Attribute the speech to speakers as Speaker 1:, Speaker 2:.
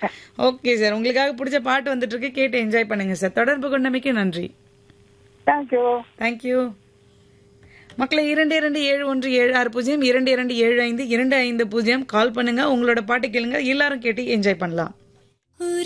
Speaker 1: Okay sir. உங்களுக்காக பிடிச்ச பாட்டு வந்துட்டு இருக்கு. கேட்டு என்ஜாய் பண்ணுங்க சார். தொடர்பு கொண்டமைக்கு நன்றி.
Speaker 2: தேங்க்யூ.
Speaker 1: தேங்க்யூ. மக்களை 2271760227525525 கால் பண்ணுங்க. உங்களோட பாட்டு கேளுங்க. எல்லாரும் கேட்டு என்ஜாய் பண்ணலாம்.